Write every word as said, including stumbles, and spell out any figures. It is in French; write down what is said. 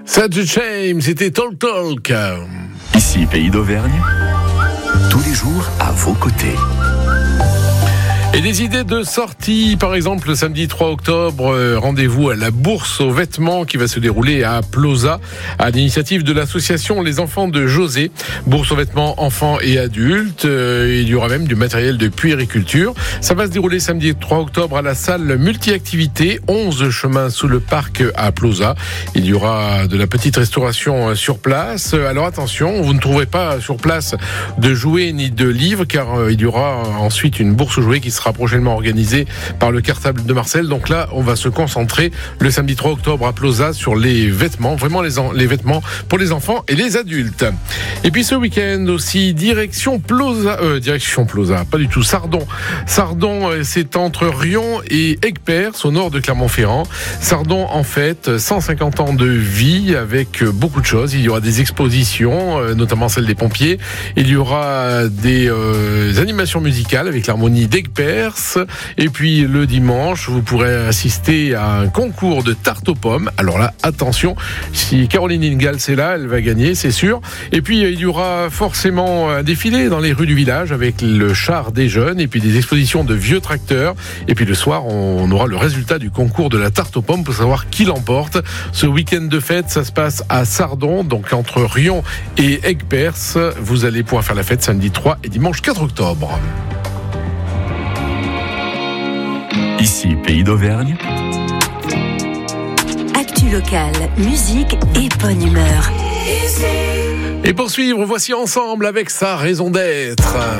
Such a shame, c'était Talk Talk. Ici, Pays d'Auvergne, tous les jours à vos côtés. Et des idées de sortie, par exemple le samedi trois octobre, euh, rendez-vous à la bourse aux vêtements qui va se dérouler à Plauzat, à l'initiative de l'association Les Enfants de José. Bourse aux vêtements enfants et adultes, euh, il y aura même du matériel de puériculture. Ça va se dérouler samedi trois octobre à la salle multi-activités, onze chemins sous le parc à Plauzat. Il y aura de la petite restauration sur place. Alors attention, vous ne trouverez pas sur place de jouets ni de livres, car euh, il y aura ensuite une bourse aux jouets qui sera prochainement organisé par le Cartable de Marcel. Donc là, on va se concentrer le samedi trois octobre à Plauzat sur les vêtements, vraiment les, en, les vêtements pour les enfants et les adultes. Et puis ce week-end aussi, direction Plauzat, euh, direction Plauzat, pas du tout, Sardon. Sardon, c'est entre Riom et Aigueperse, au nord de Clermont-Ferrand. Sardon, en fait, cent cinquante ans de vie avec beaucoup de choses. Il y aura des expositions, notamment celle des pompiers. Il y aura des euh, animations musicales avec l'harmonie d'Aigueperse. Et puis le dimanche, vous pourrez assister à un concours de tarte aux pommes. Alors là, attention, si Caroline Ingalls est là, elle va gagner, c'est sûr. Et puis il y aura forcément un défilé dans les rues du village avec le char des jeunes et puis des expositions de vieux tracteurs. Et puis le soir, on aura le résultat du concours de la tarte aux pommes pour savoir qui l'emporte. Ce week-end de fête, ça se passe à Sardon, donc entre Riom et Aigueperse. Vous allez pouvoir faire la fête samedi trois et dimanche quatre octobre. Ici, Pays d'Auvergne. Actu locale, musique et bonne humeur. Et pour suivre, voici Ensemble avec sa raison d'être.